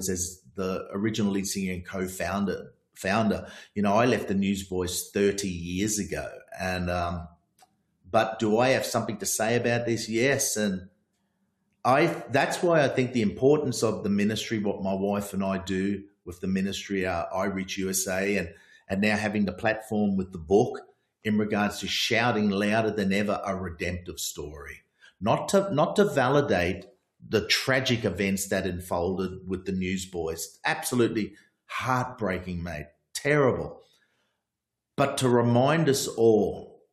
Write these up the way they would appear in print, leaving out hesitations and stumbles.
as the original lead singer and co-founder, I left the Newsboys 30 years ago. And but do I have something to say about this? Yes. And that's why I think the importance of the ministry, what my wife and I do with the ministry, iReach USA, and now having the platform with the book in regards to shouting louder than ever a redemptive story, not to validate the tragic events that unfolded with the Newsboys. Absolutely heartbreaking, mate. Terrible. But to remind us all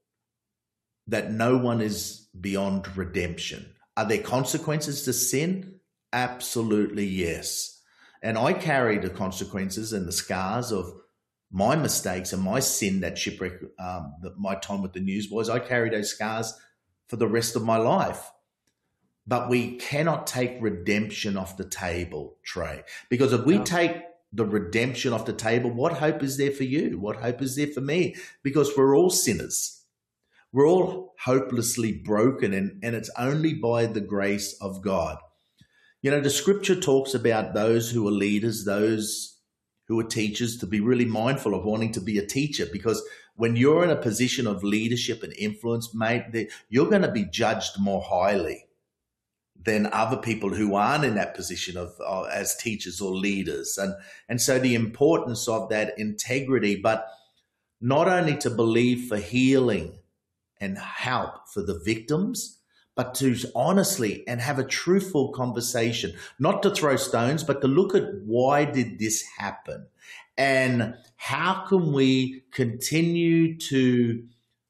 that no one is beyond redemption. Are there consequences to sin? Absolutely yes. And I carry the consequences and the scars of my mistakes and my sin, that shipwreck, my time with the Newsboys. I carry those scars for the rest of my life. But we cannot take redemption off the table, Trey. Because if we take the redemption off the table, what hope is there for you? What hope is there for me? Because we're all sinners. We're all hopelessly broken, and it's only by the grace of God. You know, the scripture talks about those who are leaders, those who are teachers, to be really mindful of wanting to be a teacher, because when you're in a position of leadership and influence, mate, you're going to be judged more highly than other people who aren't in that position of as teachers or leaders. And so the importance of that integrity, but not only to believe for healing and help for the victims, but to honestly and have a truthful conversation, not to throw stones, but to look at why did this happen? And how can we continue to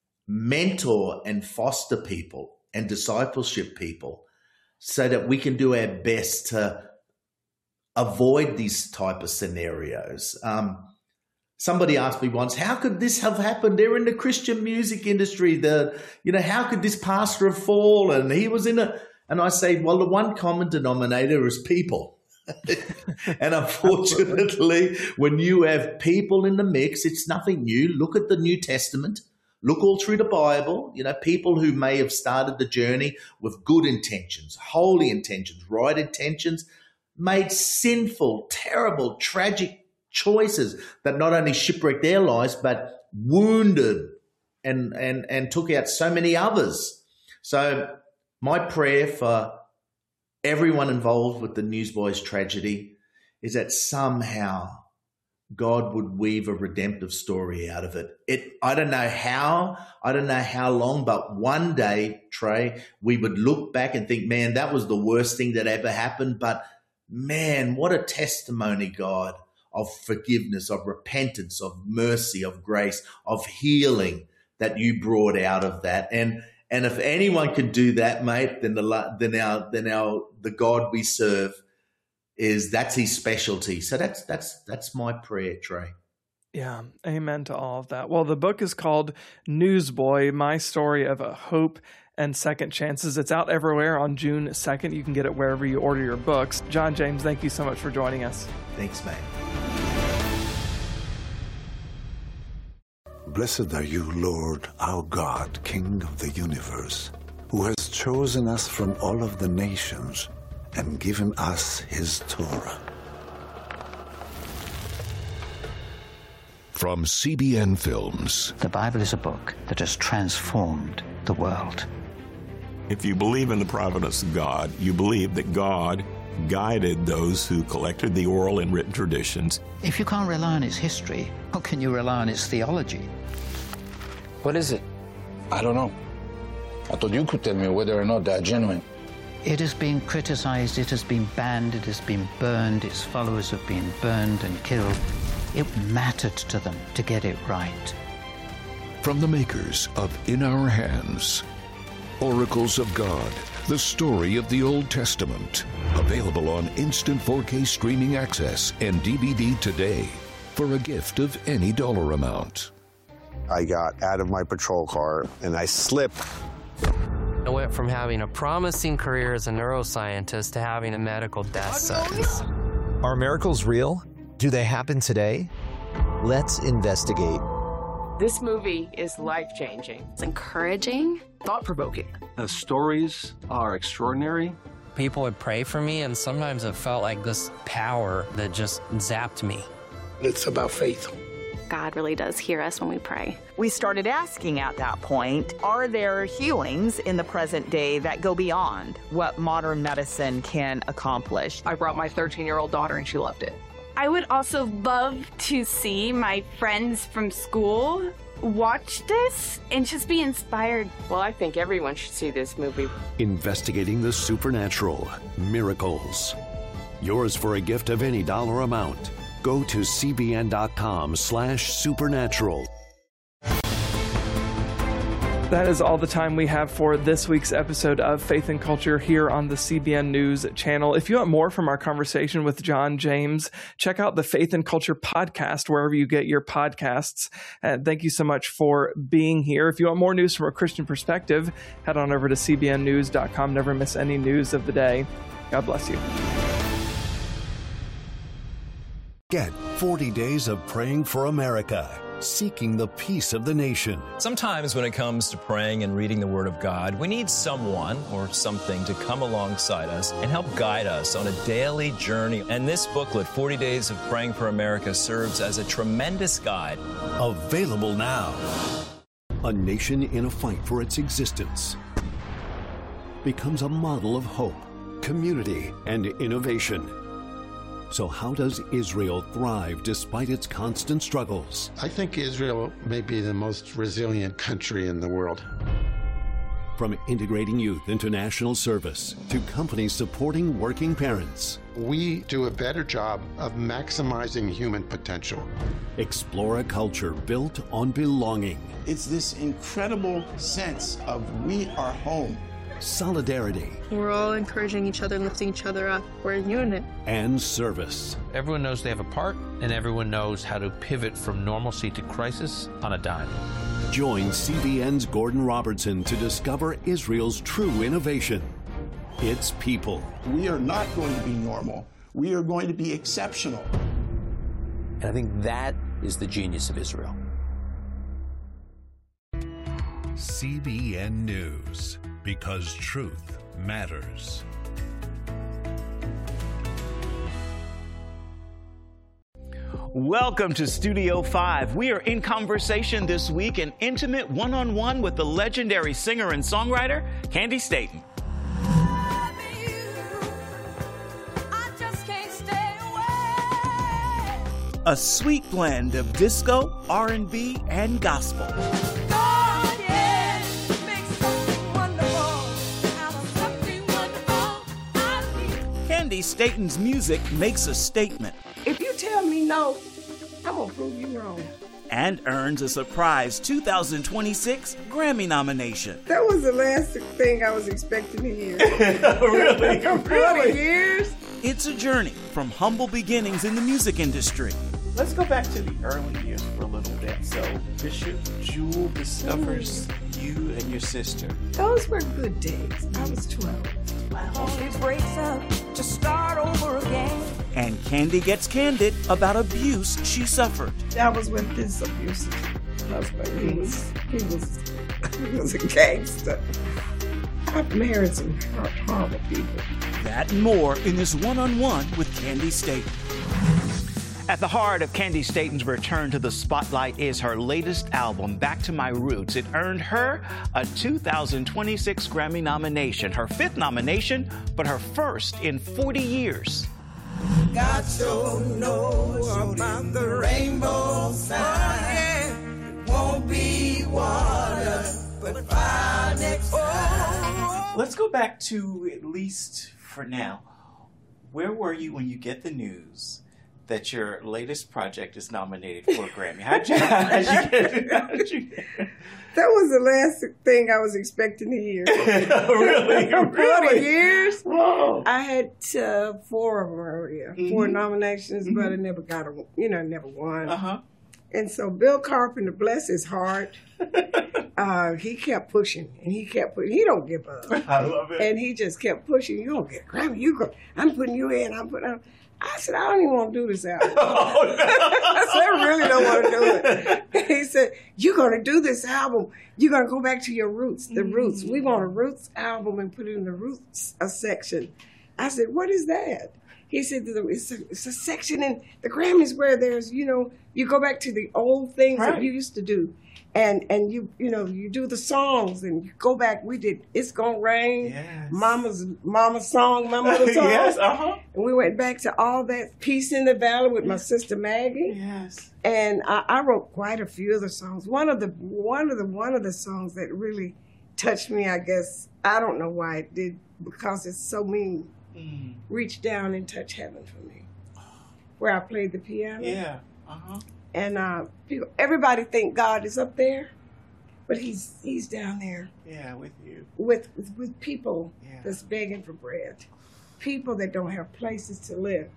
mentor and foster people and discipleship people so that we can do our best to avoid these type of scenarios. Somebody asked me once, how could this have happened? They're in the Christian music industry. How could this pastor have fallen? He was and I say, well, the one common denominator is people. And unfortunately, when you have people in the mix, it's nothing new. Look at the New Testament. Look all through the Bible, people who may have started the journey with good intentions, holy intentions, right intentions, made sinful, terrible, tragic choices that not only shipwrecked their lives, but wounded and took out so many others. So my prayer for everyone involved with the Newsboys tragedy is that somehow God would weave a redemptive story out of it. I don't know how long, but one day, Trey, we would look back and think, man, that was the worst thing that ever happened. But man, what a testimony, God, of forgiveness, of repentance, of mercy, of grace, of healing that you brought out of that. And if anyone can do that, mate, then the God we serve that's his specialty. So that's my prayer, Trey. Yeah, amen to all of that. Well, the book is called Newsboy, My Story of a Hope and Second Chances. It's out everywhere on June 2nd. You can get it wherever you order your books. John James, thank you so much for joining us. Thanks, mate. Blessed are you, Lord, our God, King of the universe, who has chosen us from all of the nations and given us his Torah. From CBN Films. The Bible is a book that has transformed the world. If you believe in the providence of God, you believe that God guided those who collected the oral and written traditions. If you can't rely on its history, how can you rely on its theology? What is it? I don't know. I thought you could tell me whether or not they're genuine. It has been criticized, it has been banned, it has been burned, its followers have been burned and killed. It mattered to them to get it right. From the makers of In Our Hands, Oracles of God, the story of the Old Testament. Available on instant 4K streaming access and DVD today for a gift of any dollar amount. I got out of my patrol car and I slipped. I went from having a promising career as a neuroscientist to having a medical death sentence. Are miracles real? Do they happen today? Let's investigate. This movie is life-changing. It's encouraging. Thought-provoking. The stories are extraordinary. People would pray for me, and sometimes it felt like this power that just zapped me. It's about faith. God really does hear us when we pray. We started asking at that point, are there healings in the present day that go beyond what modern medicine can accomplish? I brought my 13-year-old daughter, and she loved it. I would also love to see my friends from school watch this and just be inspired. Well, I think everyone should see this movie. Investigating the supernatural, miracles. Yours for a gift of any dollar amount. Go to cbn.com/supernatural. That is all the time we have for this week's episode of Faith and Culture here on the CBN News channel. If you want more from our conversation with John James, check out the Faith and Culture podcast wherever you get your podcasts. Thank you so much for being here. If you want more news from a Christian perspective, head on over to cbnnews.com. Never miss any news of the day. God bless you. Get 40 days of praying for America, seeking the peace of the nation. Sometimes when it comes to praying and reading the Word of God, we need someone or something to come alongside us and help guide us on a daily journey. And this booklet, 40 Days of Praying for America, serves as a tremendous guide. Available now. A nation in a fight for its existence becomes a model of hope, community, and innovation. So how does Israel thrive despite its constant struggles? I think Israel may be the most resilient country in the world. From integrating youth into national service to companies supporting working parents. We do a better job of maximizing human potential. Explore a culture built on belonging. It's this incredible sense of we are home. Solidarity. We're all encouraging each other, lifting each other up. We're a unit. And service. Everyone knows they have a part, and everyone knows how to pivot from normalcy to crisis on a dime. Join CBN's Gordon Robertson to discover Israel's true innovation. Its people. We are not going to be normal. We are going to be exceptional. And I think that is the genius of Israel. CBN News. Because truth matters. Welcome to Studio 5. We are in conversation this week, an intimate one-on-one with the legendary singer and songwriter, Candi Staton. A sweet blend of disco, R&B, and gospel. Candi Staton's music makes a statement. If you tell me no, I'm gonna prove you wrong. And earns a surprise 2026 Grammy nomination. That was the last thing I was expecting to hear. Really? 40 years? It's a journey from humble beginnings in the music industry. Let's go back to the early years for a little bit. So Bishop Jewel discovers you and your sister. Those were good days. I was 12. My heart breaks up to start over again. And Candi gets candid about abuse she suffered. I was with this abusive husband. He was a gangster. I've married some horrible people. That and more in this one-on-one with Candi Staton. At the heart of Candi Staton's return to the spotlight is her latest album, Back to My Roots. It earned her a 2026 Grammy nomination, her 5th nomination, but her first in 40 years. God so knows about the rainbow sign. Won't be water, but fire next time. Let's go back to, at least for now, where were you when you get the news that your latest project is nominated for a Grammy? How'd you get it? That was the last thing I was expecting to hear. Really? 40 years? Whoa. I had 4 of them earlier, 4 nominations, but I never got a, never won. Uh-huh. And so Bill Carpenter, bless his heart, he kept pushing, and he kept pushing. He don't give up. I love it. And he just kept pushing. You don't get a Grammy. I'm putting you in. I said, I don't even want to do this album. I said, I really don't want to do it. He said, you're going to do this album. You're going to go back to your roots, the roots. We want a roots album and put it in the roots section. I said, what is that? He said, it's a section in the Grammys where there's, you go back to the old things that you used to do. And you do the songs and you go back. We did It's Gonna Rain, yes. Mama's song, my mother's song. Yes, And we went back to all that, Peace in the Valley with my sister Maggie. Yes. And I wrote quite a few of the songs. One of the songs that really touched me, I guess, I don't know why it did, because it's so mean. Reach Down and Touch Heaven for me, where I played the piano. Yeah. And everybody think God is up there, but he's down there. Yeah, with you. With people that's begging for bread, people that don't have places to live,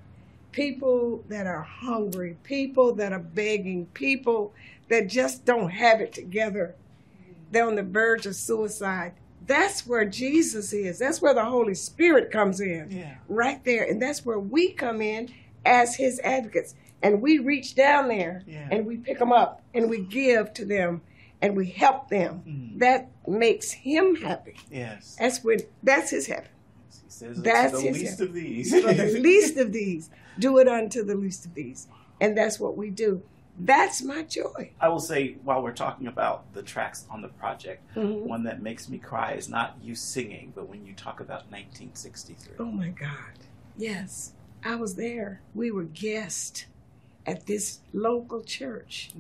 people that are hungry, people that are begging, people that just don't have it together. They're on the verge of suicide. That's where Jesus is. That's where the Holy Spirit comes in, right there. And that's where we come in as his advocates. And we reach down there and we pick them up and we give to them and we help them. That makes him happy. Yes. That's his heaven. He says that's it's the his least heaven. of these. For the least of these, do it unto the least of these. And that's what we do. That's my joy. I will say, while we're talking about the tracks on the project, one that makes me cry is not you singing, but when you talk about 1963. Oh my God. Yes. I was there. We were guests at this local church.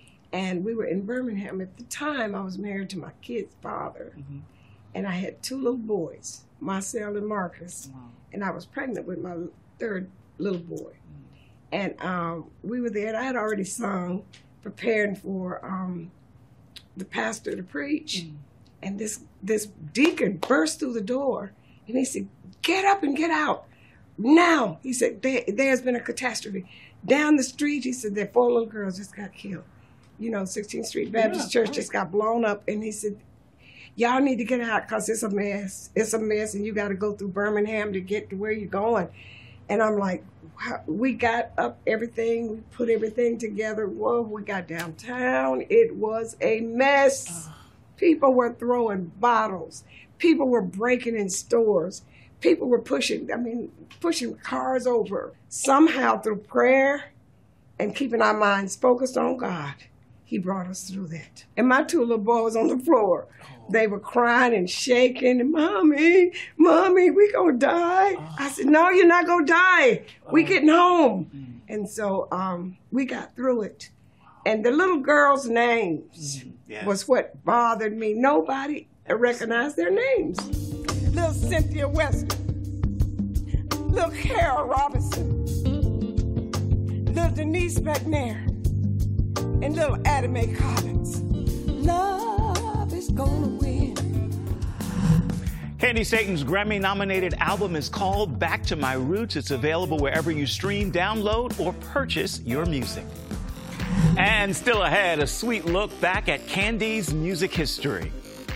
And we were in Birmingham. At the time, I was married to my kid's father. And I had two little boys, Marcel and Marcus. And I was pregnant with my third little boy. And we were there, and I had already sung, preparing for the pastor to preach. And this deacon burst through the door, and he said, get up and get out. Now, he said, there's been a catastrophe. Down the street, he said, there 4 little girls just got killed. 16th Street Baptist Church just got blown up. And he said, y'all need to get out because it's a mess. It's a mess, and you got to go through Birmingham to get to where you're going. And I'm like, wow. We got up everything. We put everything together. Whoa, we got downtown. It was a mess. People were throwing bottles. People were breaking in stores. People were pushing cars over. Somehow through prayer and keeping our minds focused on God, he brought us through that. And my 2 little boys on the floor, they were crying and shaking. Mommy, we gonna die. I said, no, you're not gonna die. We getting home. And so we got through it. And the little girls' names was what bothered me. Nobody recognized their names. Little Cynthia Wesley, little Carol Robinson, little Denise McNair, and little Addie Mae Collins. Love is gonna win. Candy Staton's Grammy-nominated album is called Back to My Roots. It's available wherever you stream, download, or purchase your music. And still ahead, a sweet look back at Candy's music history.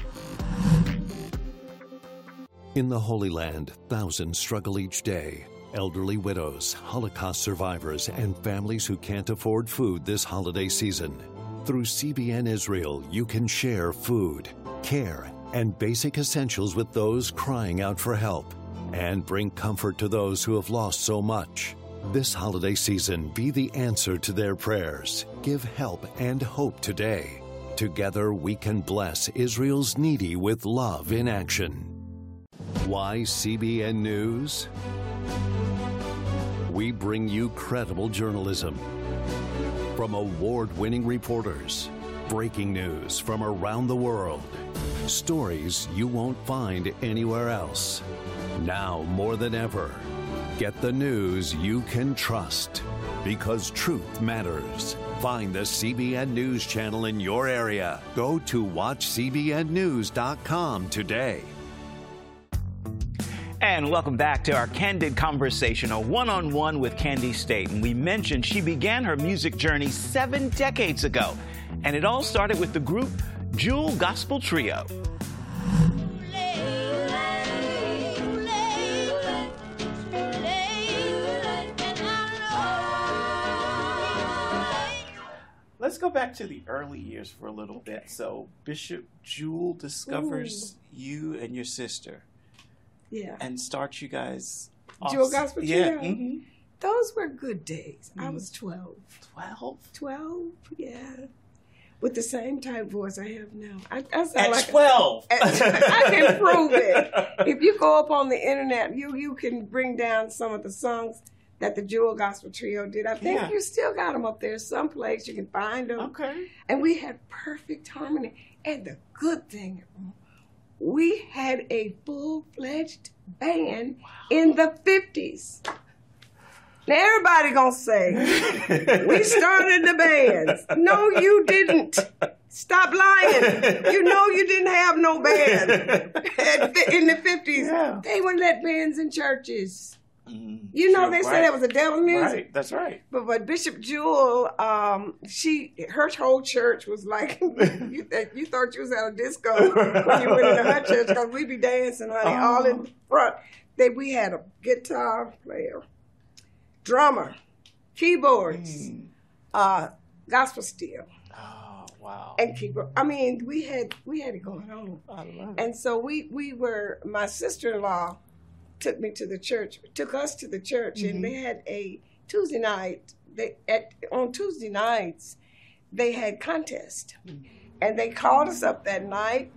In the Holy Land, thousands struggle each day. Elderly widows, Holocaust survivors, and families who can't afford food this holiday season. Through CBN Israel, you can share food, care, and basic essentials with those crying out for help, and bring comfort to those who have lost so much. This holiday season, be the answer to their prayers. Give help and hope today. Together, we can bless Israel's needy with love in action. Why CBN News? We bring you credible journalism from award-winning reporters, breaking news from around the world, stories you won't find anywhere else. Now more than ever, get the news you can trust, because truth matters. Find the CBN News channel in your area. Go to watchcbnnews.com today. And welcome back to our Candid Conversation, a one-on-one with Candy Staton. We mentioned she began her music journey 7 decades ago, and it all started with the group Jewel Gospel Trio. let's go back to the early years for a little bit. So Bishop Jewel discovers you and your sister. Yeah. And starts you guys Jewel Gospel Trio. Yeah. Mm-hmm. Those were good days. I was 12. 12, yeah. With the same type voice I have now. I sound at like 12. I can prove it. If you go up on the internet, you can bring down some of the songs that the Jewel Gospel Trio did. I think you still got them up there someplace. You can find them. Okay. And we had perfect harmony. And the good thing, we had a full-fledged band in the 50s. Now everybody gonna say, we started the bands. No, you didn't. Stop lying. You know you didn't have no band in the 50s. Yeah. They wouldn't let bands in churches. You know, they said that was the devil's music. Right, that's right. But Bishop Jewel, her whole church was like, you thought you was at a disco when you went into her church, because we be dancing, honey, all in front. We had a guitar player, drummer, keyboards, gospel steel. Oh, wow. And keyboard. I mean, we had it going on. I love it. And so we were, my sister-in-law took us to the church, and they had a Tuesday night. On Tuesday nights, they had contest, and they called us up that night.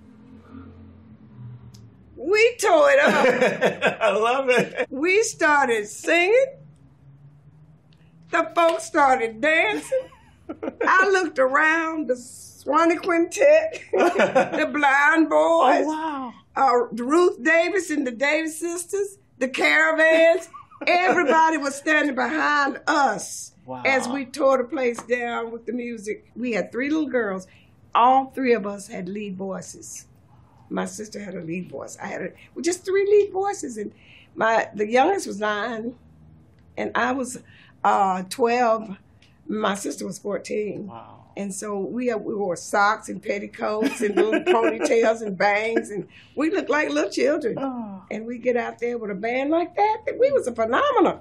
We tore it up. I love it. We started singing. The folks started dancing. I looked around, the Swanee Quintet, the Blind Boys. Oh, wow. Ruth Davis and the Davis Sisters, the Caravans, everybody was standing behind us as we tore the place down with the music. We had 3 little girls. All 3 of us had lead voices. My sister had a lead voice. I had just 3 lead voices, and the youngest was 9, and I was 12. My sister was 14. Wow. And so we wore socks and petticoats and little ponytails and bangs, and we looked like little children. Oh. And we get out there with a band like that, and we was a phenomenon.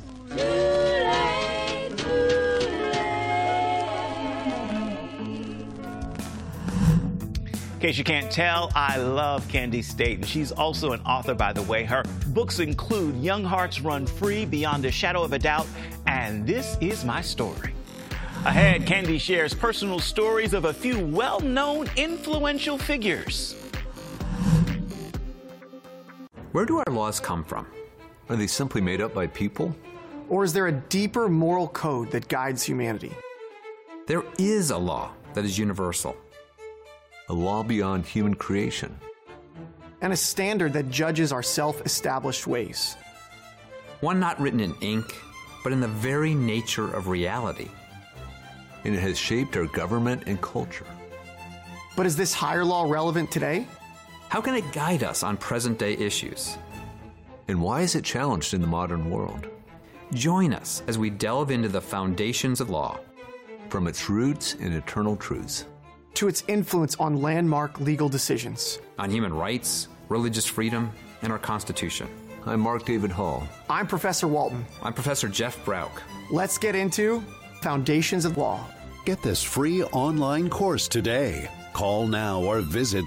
In case you can't tell, I love Candi Staton. She's also an author, by the way. Her books include Young Hearts Run Free, Beyond a Shadow of a Doubt, and This Is My Story. Ahead, Candi shares personal stories of a few well-known influential figures. Where do our laws come from? Are they simply made up by people? Or is there a deeper moral code that guides humanity? There is a law that is universal. A law beyond human creation. And a standard that judges our self-established ways. One not written in ink, but in the very nature of reality. And it has shaped our government and culture. But is this higher law relevant today? How can it guide us on present-day issues? And why is it challenged in the modern world? Join us as we delve into the foundations of law. From its roots and eternal truths. To its influence on landmark legal decisions. On human rights, religious freedom, and our Constitution. I'm Mark David Hall. I'm Professor Walton. I'm Professor Jeff Brauch. Let's get into Foundations of Law. Get this free online course today. Call now or visit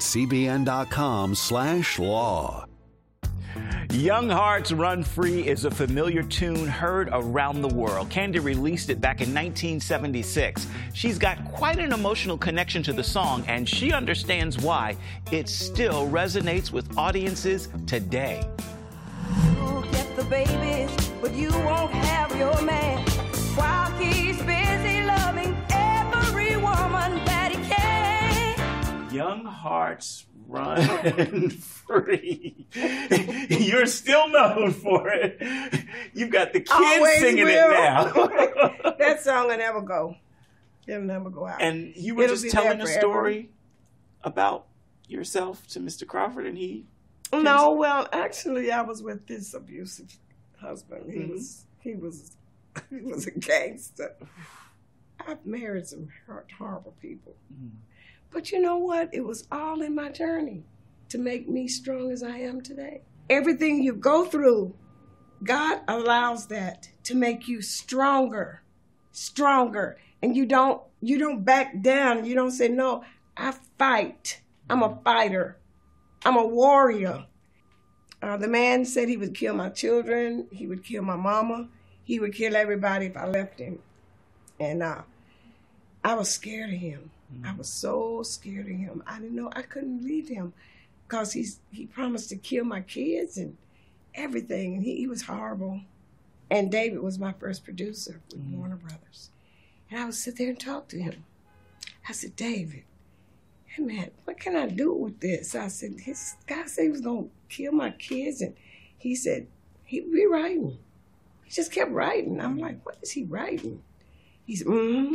cbn.com/law. Young Hearts Run Free is a familiar tune heard around the world. Candi released it back in 1976. She's got quite an emotional connection to the song, and she understands why it still resonates with audiences today. You'll get the babies, but you won't have your man. While he's busy loving every woman that he can. Young Hearts Run Free. You're still known for it. You've got the kids Always singing will. it now. That song will never go. It'll never go out. And you were just telling a story about yourself to Mr. Crawford, and he... No, well, actually, I was with this abusive husband. He was a gangster. I've married some horrible people. But you know what? It was all in my journey to make me strong as I am today. Everything you go through, God allows that to make you stronger stronger. And you don't back down. You don't say, no, I fight. I'm a fighter. I'm a warrior. The man said he would kill my children. He would kill my mama. He would kill everybody if I left him. And I was scared of him. I was so scared of him. I didn't know I couldn't leave him because he promised to kill my kids and everything. And he was horrible. And David was my first producer with Warner Brothers. And I would sit there and talk to him. I said, David, hey man, what can I do with this? I said, his guy said he was going to kill my kids. And he said, he'd be writing. He just kept writing. I'm like, what is he writing? He said,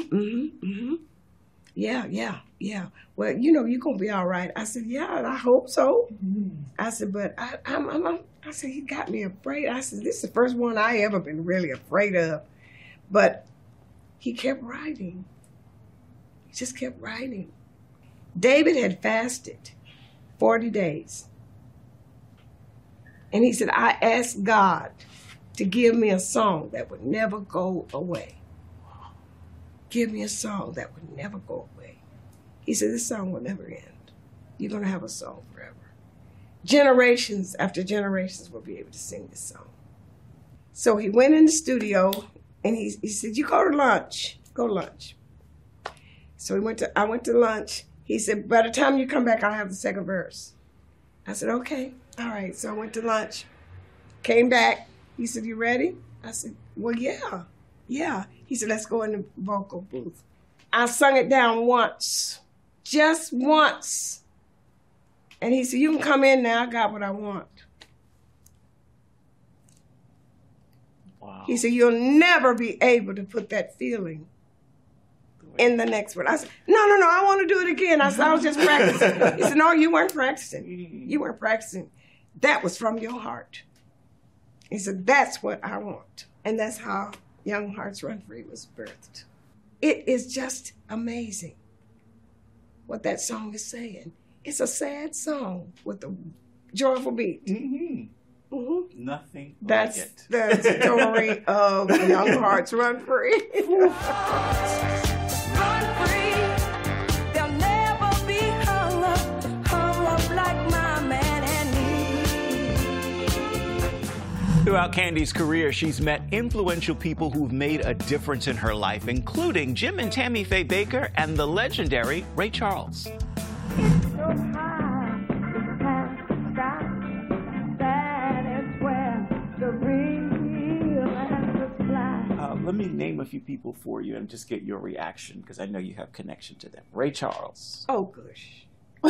yeah. Well, you know, you're going to be all right. I said, yeah, I hope so. I said, but I said, he got me afraid. I said, this is the first one I ever been really afraid of. But he kept writing. He just kept writing. David had fasted 40 days. And he said, I asked God to give me a song that would never go away. Give me a song that would never go away. He said, this song will never end. You're going to have a song forever. Generations after generations will be able to sing this song. So he went in the studio and he said, you go to lunch. Go to lunch. So I went to lunch. He said, by the time you come back, I'll have the second verse. I said, okay. All right. So I went to lunch. Came back. He said, you ready? I said, well, yeah. He said, let's go in the vocal booth. I sung it down once. Just once. And he said, you can come in now. I got what I want. Wow. He said, you'll never be able to put that feeling in the next one. I said, no, I want to do it again. I said, I was just practicing. He said, no, you weren't practicing. You weren't practicing. That was from your heart. He said, that's what I want. And that's how Young Hearts Run Free was birthed. It is just amazing what that song is saying. It's a sad song with a joyful beat. Nothing That's like it. the story of Young Hearts Run Free. They'll never be hung up like my man and me. Throughout Candy's career, she's met influential people who've made a difference in her life, including Jim and Tammy Faye Baker and the legendary Ray Charles. Let me name a few people for you and just get your reaction because I know you have connection to them. Ray Charles. Oh, gosh.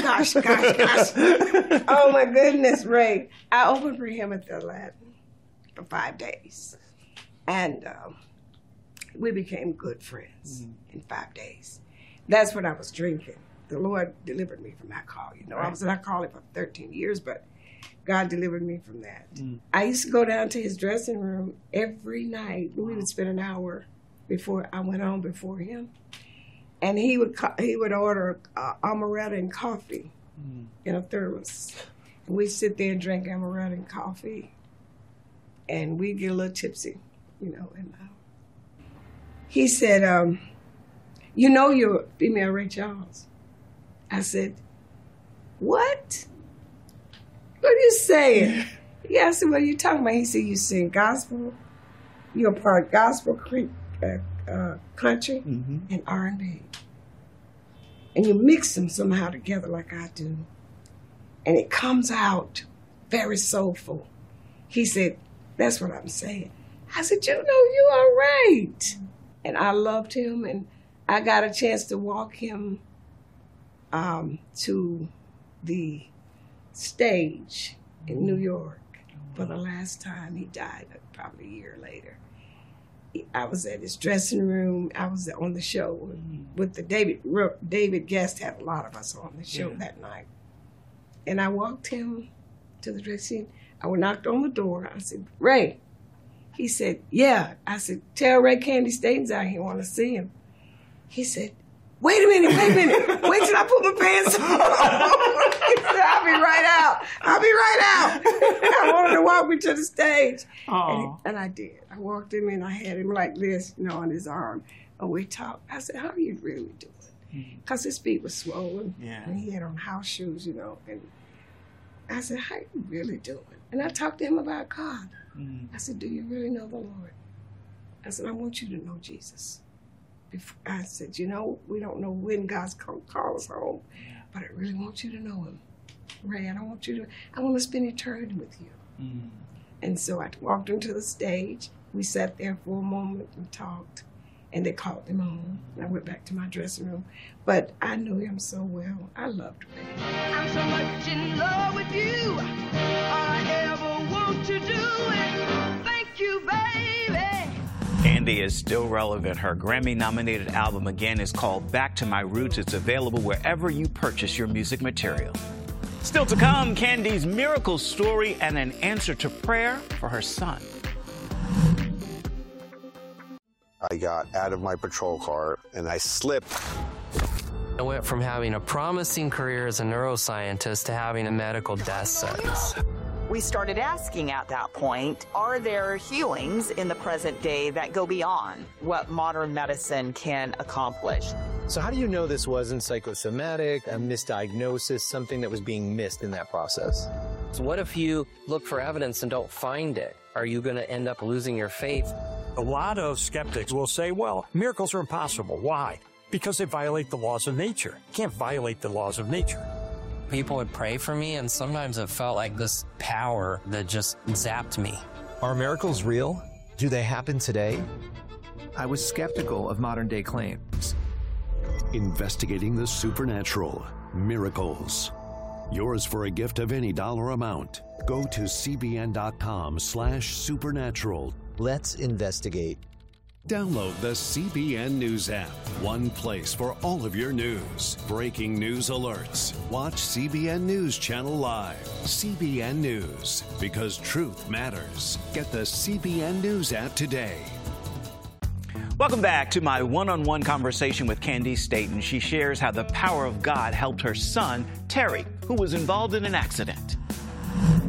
Oh, my goodness, Ray. I opened for him at the Aladdin for 5 days. And we became good friends in 5 days. That's when I was drinking. The Lord delivered me from alcohol. You know, I was in alcoholic for 13 years, but God delivered me from that. I used to go down to his dressing room every night. We would spend an hour before I went on before him. And he would order amaretto and coffee in a thermos. And we'd sit there and drink amaretto and coffee. And we'd get a little tipsy, you know. And he said, you know you're female Ray Charles. I said, what? What are you saying? Yeah, I said, what are you talking about? He said, you sing gospel, you're part gospel, country, and R&B. And you mix them somehow together like I do. And it comes out very soulful. He said, that's what I'm saying. I said, you know, you are right. And I loved him, and I got a chance to walk him to the stage in New York for the last time. He died probably a year later. I was at his dressing room. I was on the show with the David Guest had a lot of us on the show that night. And I walked him to the dressing. I knocked on the door. I said, Ray. He said, yeah. I said, tell Ray Candy Staten's out here. I want to see him. He said, wait a minute. Wait till I put my pants on. He said, I'll be right out. I wanted to walk me to the stage. And I did. I walked him and I had him like this, on his arm. And we talked. I said, how are you really doing? Because his feet were swollen. Yeah. And he had on house shoes, And I said, how you really doing? And I talked to him about God. I said, do you really know the Lord? I said, I want you to know Jesus. I said, we don't know when God's going to call us home, but I really want you to know him. Ray, I want to spend eternity with you. And so I walked him to the stage. We sat there for a moment and talked, and they called him home. And I went back to my dressing room. But I knew him so well. I loved Ray. I'm so much in love with you. All I ever want to do is thank you, baby. Candy is still relevant. Her Grammy-nominated album, again, is called Back to My Roots. It's available wherever you purchase your music material. Still to come, Candy's miracle story and an answer to prayer for her son. I got out of my patrol car and I slipped. I went from having a promising career as a neuroscientist to having a medical death sentence. We started asking at that point, are there healings in the present day that go beyond what modern medicine can accomplish? So how do you know this wasn't psychosomatic, a misdiagnosis, something that was being missed in that process? So what if you look for evidence and don't find it? Are you going to end up losing your faith? A lot of skeptics will say, well, miracles are impossible. Why? Because they violate the laws of nature. You can't violate the laws of nature. People would pray for me, and sometimes it felt like this power that just zapped me. Are miracles real? Do they happen today? I was skeptical of modern-day claims. Investigating the supernatural. Miracles. Yours for a gift of any dollar amount. Go to cbn.com/supernatural. Let's investigate. Download the CBN News app. One place for all of your news. Breaking news alerts. Watch CBN News Channel Live. CBN News. Because truth matters. Get the CBN News app today. Welcome back to my one-on-one conversation with Candy Staton. She shares how the power of God helped her son, Terry, who was involved in an accident.